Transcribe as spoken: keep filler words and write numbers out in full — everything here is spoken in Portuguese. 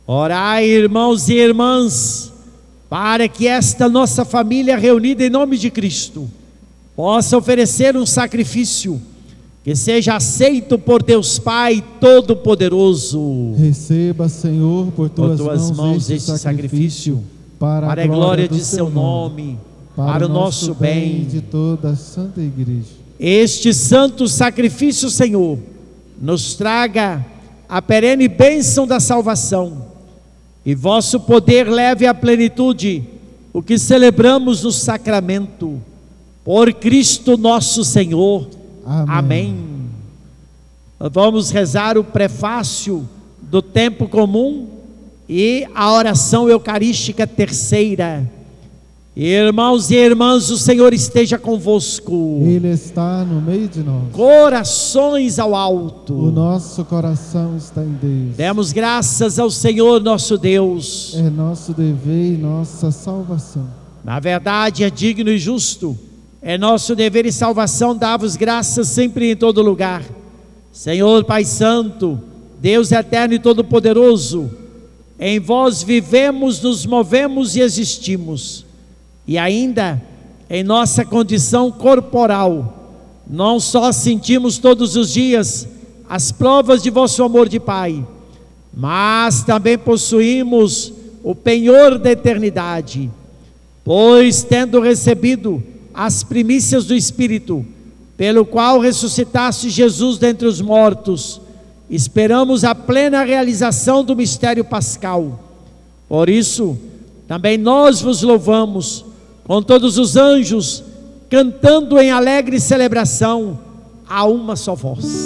Orai, irmãos e irmãs, para que esta nossa família reunida em nome de Cristo possa oferecer um sacrifício que seja aceito por Deus Pai Todo-Poderoso. Receba, Senhor, por tuas, por tuas mãos, mãos este este sacrifício, sacrifício, para, para a glória de seu nome, para o nosso bem e de toda a Santa Igreja. Este santo sacrifício, Senhor, nos traga a perene bênção da salvação, e vosso poder leve à plenitude o que celebramos no sacramento, por Cristo nosso Senhor. Amém. Amém. Vamos rezar o prefácio do tempo comum e a oração eucarística terceira. Irmãos e irmãs, o Senhor esteja convosco. Ele está no meio de nós. Corações ao alto. O nosso coração está em Deus. Demos graças ao Senhor nosso Deus. É nosso dever e nossa salvação. Na verdade, é digno e justo. É nosso dever e salvação dar-vos graças sempre e em todo lugar. Senhor Pai Santo, Deus eterno e todo-poderoso, em vós vivemos, nos movemos e existimos. E ainda, em nossa condição corporal, não só sentimos todos os dias as provas de vosso amor de Pai, mas também possuímos o penhor da eternidade, pois tendo recebido as primícias do Espírito, pelo qual ressuscitaste Jesus dentre os mortos, esperamos a plena realização do mistério pascal. Por isso, também nós vos louvamos, com todos os anjos, cantando em alegre celebração a uma só voz.